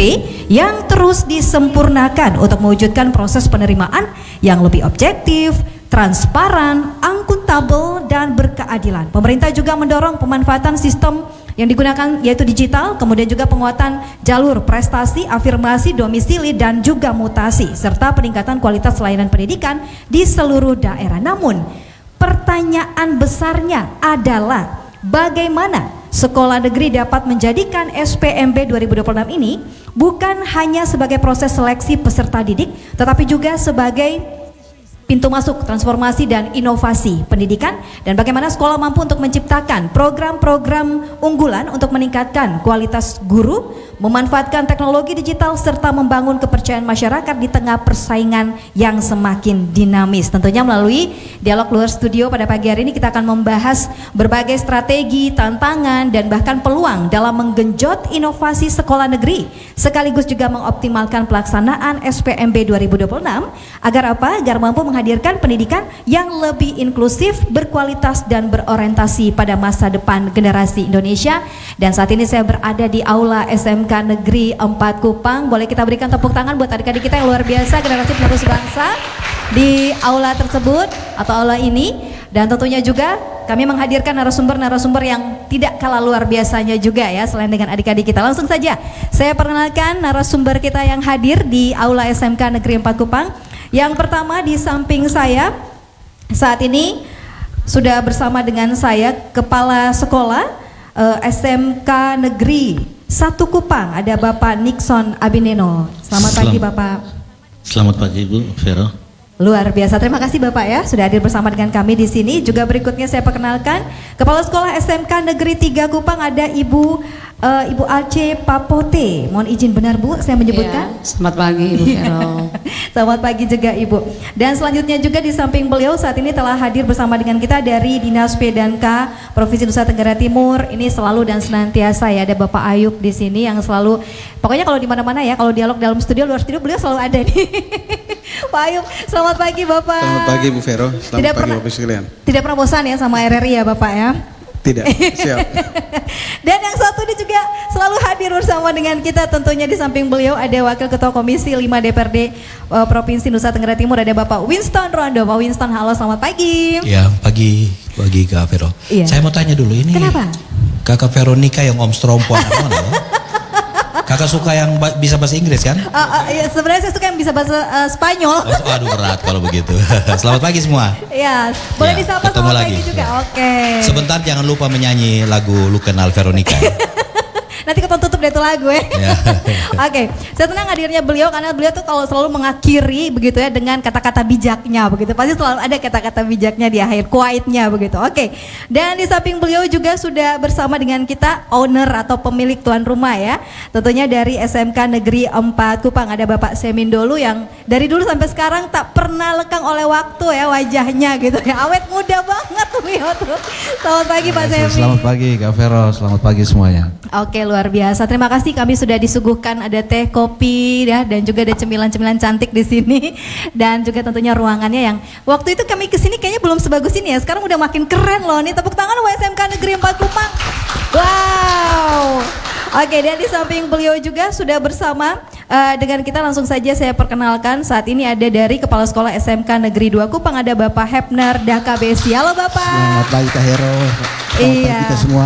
yang terus disempurnakan untuk mewujudkan proses penerimaan yang lebih objektif, transparan, akuntabel, dan berkeadilan. Pemerintah juga mendorong pemanfaatan sistem yang digunakan yaitu digital, kemudian juga penguatan jalur prestasi, afirmasi, domisili, dan juga mutasi, serta peningkatan kualitas layanan pendidikan di seluruh daerah. Namun, pertanyaan besarnya adalah bagaimana sekolah negeri dapat menjadikan SPMB 2026 ini bukan hanya sebagai proses seleksi peserta didik, tetapi juga sebagai pintu masuk transformasi dan inovasi pendidikan, dan bagaimana sekolah mampu untuk menciptakan program-program unggulan untuk meningkatkan kualitas guru, memanfaatkan teknologi digital, serta membangun kepercayaan masyarakat di tengah persaingan yang semakin dinamis. Tentunya melalui dialog luar studio pada pagi hari ini kita akan membahas berbagai strategi, tantangan, dan bahkan peluang dalam menggenjot inovasi sekolah negeri, sekaligus juga mengoptimalkan pelaksanaan SPMB 2026 agar apa? Agar mampu menghadirkan pendidikan yang lebih inklusif, berkualitas, dan berorientasi pada masa depan generasi Indonesia. Dan saat ini saya berada di Aula SMK Negeri 4 Kupang. Boleh kita berikan tepuk tangan buat adik-adik kita yang luar biasa, generasi penerus bangsa di aula tersebut atau aula ini. Dan tentunya juga kami menghadirkan narasumber-narasumber yang tidak kalah luar biasanya juga ya, selain dengan adik-adik kita. Langsung saja saya perkenalkan narasumber kita yang hadir di Aula SMK Negeri 4 Kupang. Yang pertama di samping saya saat ini sudah bersama dengan saya Kepala Sekolah SMK Negeri 1 Kupang, ada Bapak Nixon Abineno. Selamat pagi Bapak. Selamat pagi Bu Vero. Luar biasa, terima kasih Bapak ya sudah hadir bersama dengan kami di sini. Juga berikutnya saya perkenalkan Kepala Sekolah SMK Negeri 3 Kupang, ada Ibu Alce Papote. Mohon izin benar Bu, saya menyebutkan. Ya, selamat pagi Ibu Vero. Selamat pagi juga Ibu. Dan selanjutnya juga di samping beliau saat ini telah hadir bersama dengan kita dari Dinas P&K Provinsi Nusa Tenggara Timur. Ini selalu dan senantiasa ya, ada Bapak Ayub di sini yang selalu, pokoknya kalau di mana-mana ya, kalau dialog dalam studio, luar studio, beliau selalu ada nih. Pak Ayub, selamat pagi Bapak. Selamat pagi Bu Vero, selamat pagi Bapak sekalian. Tidak pernah bosan ya sama RRI ya Bapak ya? Tidak, siap. Dan yang satu ini juga selalu hadir bersama dengan kita, tentunya di samping beliau ada Wakil Ketua Komisi 5 DPRD Provinsi Nusa Tenggara Timur, ada Bapak Winston Rondo. Pak Winston, halo, selamat pagi. Ya, pagi Kak Vero. Iya. Saya mau tanya dulu ini. Kenapa? Kakak Veronica yang Om Strompo mana ya? Kakak suka yang bisa bahasa Inggris kan? Ya, sebenarnya saya suka yang bisa bahasa Spanyol. Aduh berat kalau begitu. Selamat pagi semua. Ya, boleh Ya, disapa ketemu selamat lagi. pagi juga. Ya. Oke. Sebentar jangan lupa menyanyi lagu Lu Kenal Veronica. Nanti kita tutup deh itu lagu ya. Ya. Oke, saya senang hadirnya beliau karena beliau tuh kalau selalu mengakhiri begitu ya dengan kata-kata bijaknya begitu. Pasti selalu ada kata-kata bijaknya di akhir, quietnya begitu. Oke. Dan di samping beliau juga sudah bersama dengan kita owner atau pemilik tuan rumah ya. Tentunya dari SMK Negeri 4 Kupang, ada Bapak Semindolu yang dari dulu sampai sekarang tak pernah lekang oleh waktu ya wajahnya gitu ya. Awet muda banget tuh beliau tuh. Selamat pagi Pak Semi. Selamat pagi Kak Vero, selamat pagi semuanya. Oke, luar biasa. Terima kasih, kami sudah disuguhkan ada teh, kopi ya, dan juga ada cemilan-cemilan cantik di sini. Dan juga tentunya ruangannya yang waktu itu kami kesini kayaknya belum sebagus ini ya. Sekarang udah makin keren loh nih. Tepuk tangan buat SMK Negeri 4 Kupang. Wow. Oke, dan di samping beliau juga sudah bersama dengan kita, langsung saja saya perkenalkan. Saat ini ada dari Kepala Sekolah SMK Negeri 2 Kupang, ada Bapak Hepner Daka Besi. Halo Bapak. Selamat pagi Kak Hero. Selamat pagi kita semua.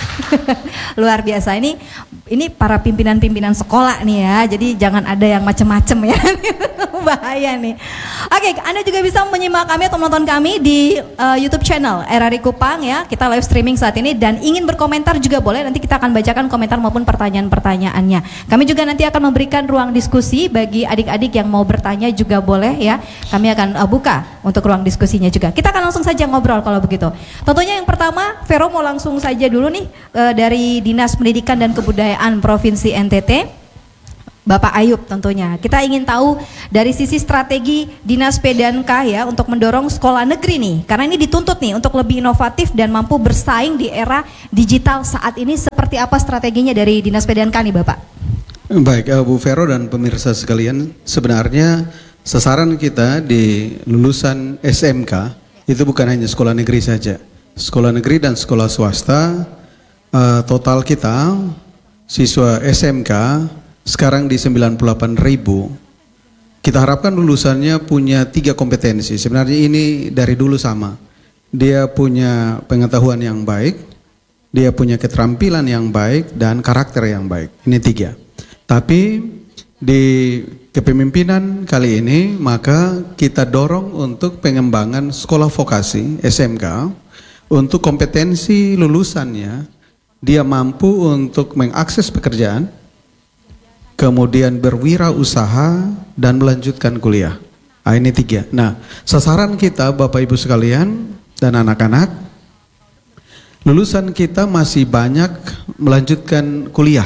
Luar biasa, ini para pimpinan-pimpinan sekolah nih ya, jadi jangan ada yang macem-macem ya. Bahaya nih. Oke, Anda juga bisa menyimak kami atau menonton kami di YouTube channel RRI Kupang ya. Kita live streaming saat ini, dan ingin berkomentar juga boleh. Nanti kita akan bacakan komentar maupun pertanyaan-pertanyaannya. Kami juga nanti akan memberikan ruang diskusi bagi adik-adik yang mau bertanya juga boleh ya. Kami akan buka untuk ruang diskusinya juga. Kita akan langsung saja ngobrol kalau begitu. Tentunya yang pertama, Vero mau langsung saja dulu nih dari Dinas Pendidikan dan Kebudayaan Provinsi NTT. Bapak Ayub tentunya. Kita ingin tahu dari sisi strategi Dinas P&K ya untuk mendorong sekolah negeri nih. Karena ini dituntut nih untuk lebih inovatif dan mampu bersaing di era digital saat ini. Seperti apa strateginya dari Dinas P&K nih Bapak? Baik, Bu Vero dan pemirsa sekalian, sebenarnya sasaran kita di lulusan SMK itu bukan hanya sekolah negeri saja. Sekolah negeri dan sekolah swasta, total kita siswa SMK sekarang di 98.000. Kita harapkan lulusannya punya 3 kompetensi. Sebenarnya ini dari dulu sama. Dia punya pengetahuan yang baik, dia punya keterampilan yang baik, dan karakter yang baik. Ini 3. Tapi di kepemimpinan kali ini maka kita dorong untuk pengembangan sekolah vokasi SMK untuk kompetensi lulusannya dia mampu untuk mengakses pekerjaan, kemudian berwirausaha dan melanjutkan kuliah. Nah, ini 3. Nah, sasaran kita Bapak Ibu sekalian dan anak-anak, lulusan kita masih banyak melanjutkan kuliah.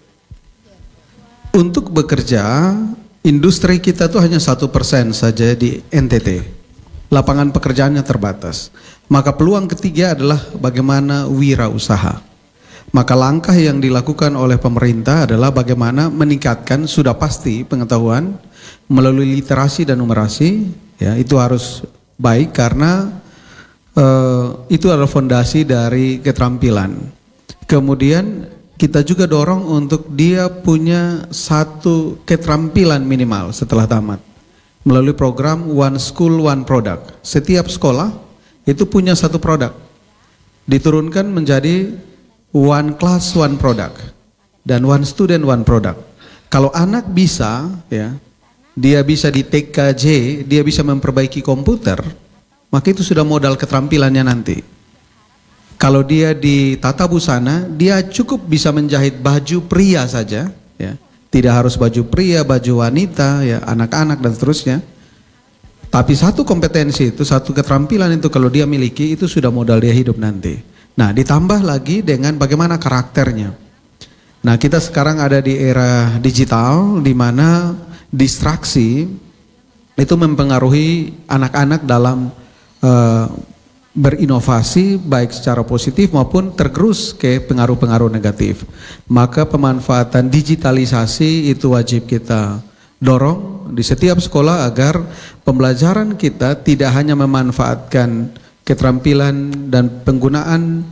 Untuk bekerja, industri kita tuh hanya 1% saja di NTT. Lapangan pekerjaannya terbatas. Maka peluang ketiga adalah bagaimana wirausaha. Maka langkah yang dilakukan oleh pemerintah adalah bagaimana meningkatkan sudah pasti pengetahuan melalui literasi dan numerasi. Ya, itu harus baik karena itu adalah fondasi dari keterampilan. Kemudian kita juga dorong untuk dia punya 1 keterampilan minimal setelah tamat melalui program One School One Product. Setiap sekolah itu punya 1 produk, diturunkan menjadi One Class One Product dan One Student One Product. Kalau anak bisa, ya, dia bisa di TKJ, dia bisa memperbaiki komputer, maka itu sudah modal keterampilannya nanti. Kalau dia di tata busana, dia cukup bisa menjahit baju pria saja, ya. Tidak harus baju pria, baju wanita, ya, anak-anak dan seterusnya. Tapi 1 kompetensi itu, 1 keterampilan itu kalau dia miliki, itu sudah modal dia hidup nanti. Nah, ditambah lagi dengan bagaimana karakternya. Nah, kita sekarang ada di era digital di mana distraksi itu mempengaruhi anak-anak dalam berinovasi baik secara positif maupun tergerus ke pengaruh-pengaruh negatif. Maka pemanfaatan digitalisasi itu wajib kita dorong di setiap sekolah agar pembelajaran kita tidak hanya memanfaatkan keterampilan dan penggunaan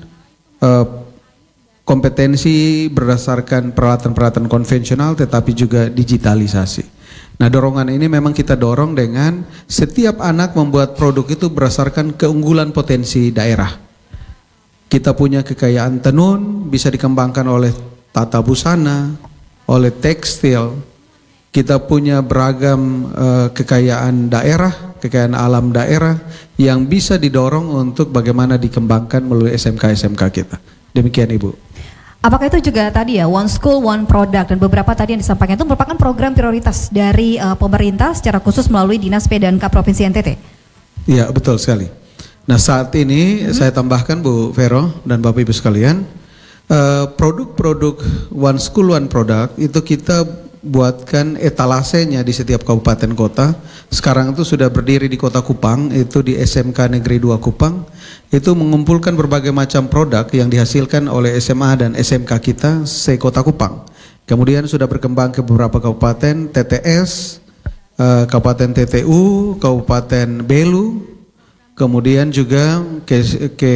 kompetensi berdasarkan peralatan-peralatan konvensional tetapi juga digitalisasi. Nah, dorongan ini memang kita dorong dengan setiap anak membuat produk itu berdasarkan keunggulan potensi daerah. Kita punya kekayaan tenun, bisa dikembangkan oleh tata busana, oleh tekstil. Kita punya beragam kekayaan daerah, kekayaan alam daerah yang bisa didorong untuk bagaimana dikembangkan melalui SMK-SMK kita. Demikian Ibu. Apakah itu juga tadi ya One School One Product dan beberapa tadi yang disampaikan itu merupakan program prioritas dari pemerintah secara khusus melalui Dinas PDNK Provinsi NTT? Iya, betul sekali. Nah, saat ini saya tambahkan Bu Vero dan Bapak Ibu sekalian, produk-produk One School One Product itu kita buatkan etalasenya di setiap kabupaten kota. Sekarang itu sudah berdiri di Kota Kupang, itu di SMK Negeri 2 Kupang. Itu mengumpulkan berbagai macam produk yang dihasilkan oleh SMA dan SMK kita se-Kota Kupang. Kemudian sudah berkembang ke beberapa kabupaten TTS, Kabupaten TTU, Kabupaten Belu, kemudian juga ke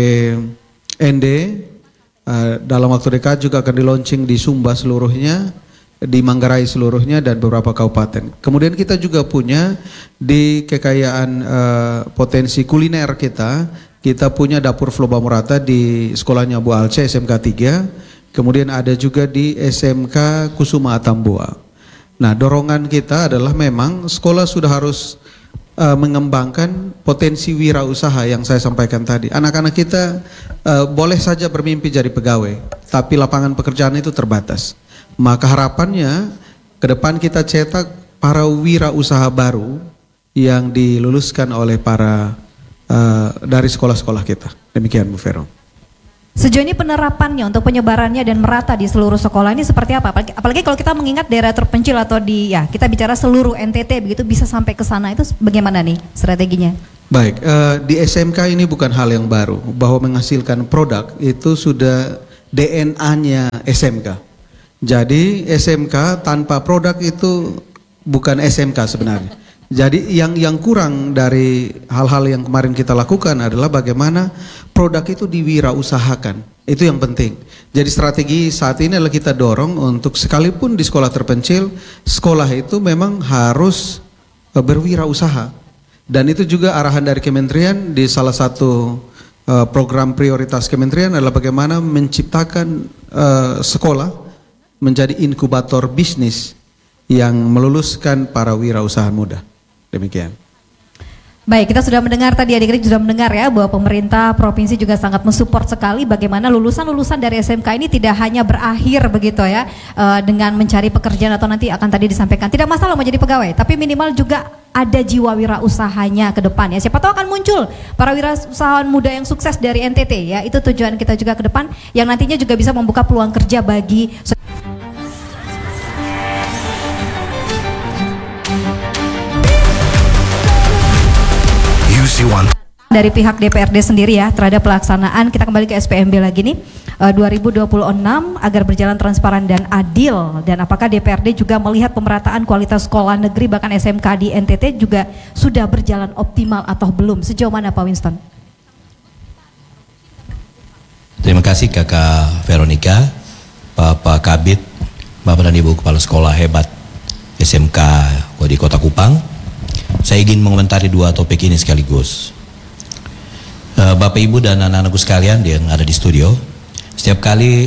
ND. Dalam waktu dekat juga akan di-launching di Sumba seluruhnya, di Manggarai seluruhnya dan beberapa kabupaten. Kemudian kita juga punya di kekayaan potensi kuliner kita punya dapur Floba Murata di sekolahnya Bu Alce SMK 3, kemudian ada juga di SMK Kusuma Atambua. Nah, dorongan kita adalah memang sekolah sudah harus mengembangkan potensi wirausaha yang saya sampaikan tadi. Anak-anak kita boleh saja bermimpi jadi pegawai, tapi lapangan pekerjaan itu terbatas. Maka harapannya ke depan kita cetak para wirausaha baru yang diluluskan oleh para dari sekolah-sekolah kita. Demikian Bu Vero. Sejauh ini penerapannya untuk penyebarannya dan merata di seluruh sekolah ini seperti apa? Apalagi kalau kita mengingat daerah terpencil atau kita bicara seluruh NTT begitu bisa sampai ke sana, itu bagaimana nih strateginya? Baik, di SMK ini bukan hal yang baru bahwa menghasilkan produk itu sudah DNA-nya SMK. Jadi SMK tanpa produk itu bukan SMK sebenarnya. Jadi yang kurang dari hal-hal yang kemarin kita lakukan adalah bagaimana produk itu diwirausahakan. Itu yang penting. Jadi strategi saat ini adalah kita dorong untuk sekalipun di sekolah terpencil, sekolah itu memang harus berwirausaha. Dan itu juga arahan dari kementerian di salah satu program prioritas kementerian adalah bagaimana menciptakan sekolah menjadi inkubator bisnis yang meluluskan para wirausaha muda. Demikian. Baik, kita sudah mendengar tadi, adik-adik sudah mendengar ya bahwa pemerintah provinsi juga sangat mensupport sekali bagaimana lulusan-lulusan dari SMK ini tidak hanya berakhir begitu ya dengan mencari pekerjaan atau nanti akan tadi disampaikan tidak masalah mau jadi pegawai, tapi minimal juga ada jiwa wirausahanya ke depan ya. Siapa tahu akan muncul para wirausahawan muda yang sukses dari NTT ya. Itu tujuan kita juga ke depan yang nantinya juga bisa membuka peluang kerja bagi dari pihak DPRD sendiri ya terhadap pelaksanaan. Kita kembali ke SPMB lagi nih 2026 agar berjalan transparan dan adil. Dan apakah DPRD juga melihat pemerataan kualitas sekolah negeri bahkan SMK di NTT juga sudah berjalan optimal atau belum? Sejauh mana Pak Winston? Terima kasih Kakak Veronica, Bapak Kabid, Bapak dan Ibu Kepala Sekolah hebat SMK di Kota Kupang. Saya ingin mengomentari dua topik ini sekaligus. Bapak Ibu dan anak-anakku sekalian yang ada di studio, setiap kali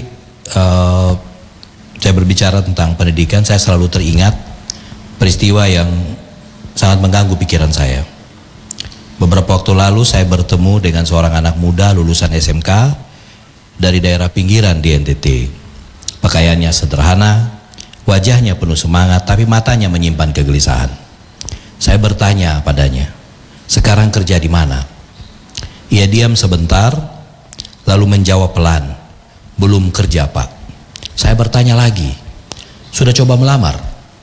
saya berbicara tentang pendidikan, saya selalu teringat peristiwa yang sangat mengganggu pikiran saya. Beberapa waktu lalu saya bertemu dengan seorang anak muda lulusan SMK dari daerah pinggiran di NTT. Pakaiannya sederhana, wajahnya penuh semangat, tapi matanya menyimpan kegelisahan. Saya bertanya padanya, sekarang kerja di mana? Ia diam sebentar, lalu menjawab pelan, belum kerja Pak. Saya bertanya lagi, sudah coba melamar?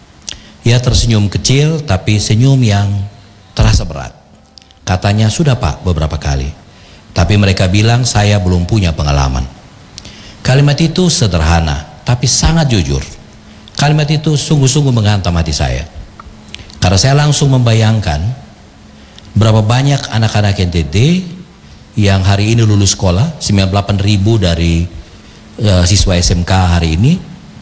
Ia tersenyum kecil, tapi senyum yang terasa berat. Katanya sudah Pak beberapa kali, tapi mereka bilang saya belum punya pengalaman. Kalimat itu sederhana, tapi sangat jujur. Kalimat itu sungguh-sungguh menghantam hati saya. Karena saya langsung membayangkan berapa banyak anak-anak NTT yang hari ini lulus sekolah, 98.000 dari siswa SMK hari ini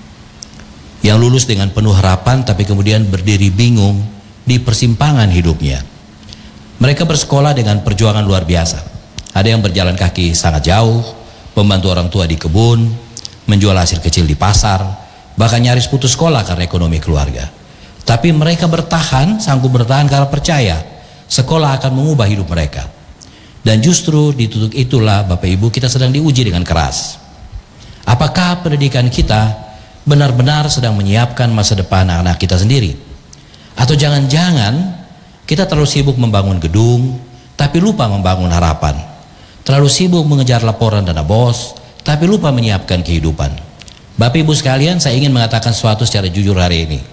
yang lulus dengan penuh harapan tapi kemudian berdiri bingung di persimpangan hidupnya. Mereka bersekolah dengan perjuangan luar biasa. Ada yang berjalan kaki sangat jauh, membantu orang tua di kebun, menjual hasil kecil di pasar, bahkan nyaris putus sekolah karena ekonomi keluarga. Tapi mereka bertahan, sanggup bertahan karena percaya sekolah akan mengubah hidup mereka. Dan justru di titik itulah Bapak Ibu kita sedang diuji dengan keras. Apakah pendidikan kita benar-benar sedang menyiapkan masa depan anak-anak kita sendiri? Atau jangan-jangan kita terlalu sibuk membangun gedung tapi lupa membangun harapan. Terlalu sibuk mengejar laporan dana bos tapi lupa menyiapkan kehidupan. Bapak Ibu sekalian, saya ingin mengatakan sesuatu secara jujur hari ini.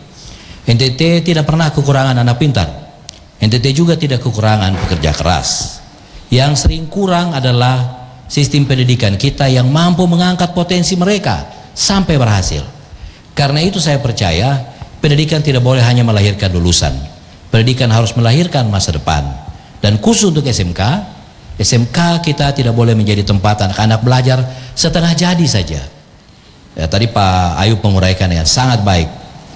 NTT tidak pernah kekurangan anak pintar. NTT juga tidak kekurangan pekerja keras. Yang sering kurang adalah sistem pendidikan kita yang mampu mengangkat potensi mereka sampai berhasil. Karena itu saya percaya pendidikan tidak boleh hanya melahirkan lulusan. Pendidikan harus melahirkan masa depan. Dan khusus untuk SMK kita tidak boleh menjadi tempat anak-anak belajar setengah jadi saja. Ya, tadi Pak Ayub menguraikan dengan sangat baik.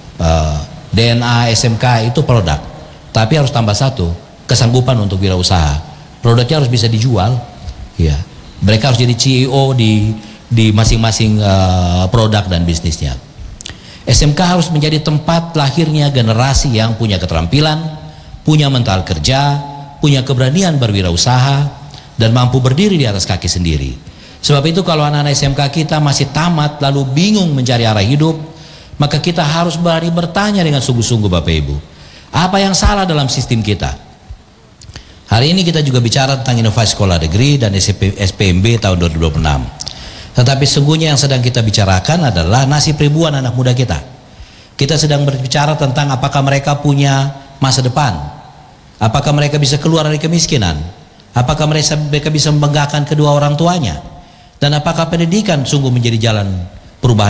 DNA SMK itu produk, tapi harus tambah satu, kesanggupan untuk wirausaha. Produknya harus bisa dijual, ya. Mereka harus jadi CEO di masing-masing produk dan bisnisnya. SMK harus menjadi tempat lahirnya generasi yang punya keterampilan, punya mental kerja, punya keberanian berwirausaha, dan mampu berdiri di atas kaki sendiri. Sebab itu kalau anak-anak SMK kita masih tamat lalu bingung mencari arah hidup, maka kita harus berani bertanya dengan sungguh-sungguh Bapak Ibu, apa yang salah dalam sistem kita? Hari ini kita juga bicara tentang inovasi sekolah negeri dan SPMB tahun 2026. Tetapi sungguhnya yang sedang kita bicarakan adalah nasib ribuan anak muda kita. Kita sedang berbicara tentang apakah mereka punya masa depan, apakah mereka bisa keluar dari kemiskinan, apakah mereka bisa membanggakan kedua orang tuanya, dan apakah pendidikan sungguh menjadi jalan perubahan